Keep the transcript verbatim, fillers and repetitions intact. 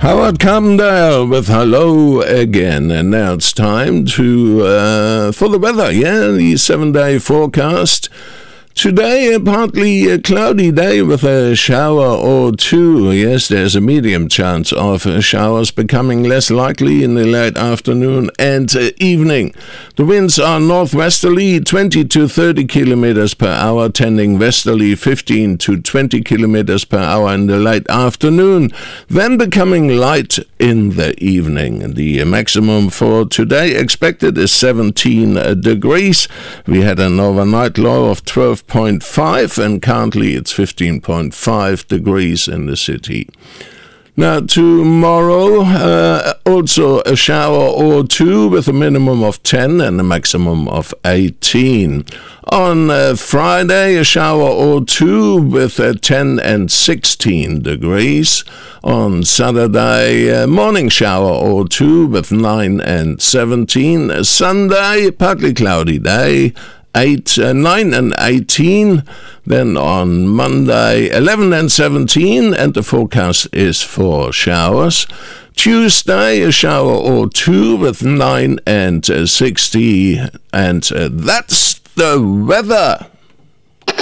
Howard Carpendale with hello again, and now it's time to uh, for the weather. Yeah, the seven-day forecast. Today, a partly a cloudy day with a shower or two. Yes, there's a medium chance of uh, showers becoming less likely in the late afternoon and uh, evening. The winds are northwesterly, twenty to thirty kilometers per hour, tending westerly, fifteen to twenty kilometers per hour in the late afternoon, then becoming light in the evening. The maximum for today expected is seventeen degrees. We had an overnight low of twelve point five, and currently it's fifteen point five degrees in the city. Now tomorrow, uh, also a shower or two with a minimum of ten and a maximum of eighteen. On uh, Friday, a shower or two with uh, ten and sixteen degrees. On Saturday, a morning shower or two with nine and seventeen. Sunday, partly cloudy day, eight, uh, nine and eighteen. Then on Monday, eleven and seventeen, and the forecast is for showers. Tuesday, a shower or two with nine and uh, sixty, and uh, that's the weather.